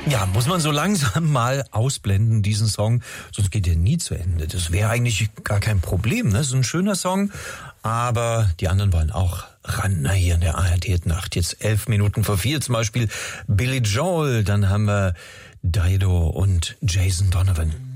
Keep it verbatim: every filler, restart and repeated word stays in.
Ja, muss man so langsam mal ausblenden, diesen Song, sonst geht der nie zu Ende. Das wäre eigentlich gar kein Problem, ne? So ein schöner Song, aber die anderen wollen auch ran. Na, hier in der A R D-Nacht, jetzt elf Minuten vor vier, zum Beispiel Billy Joel, dann haben wir Dido und Jason Donovan.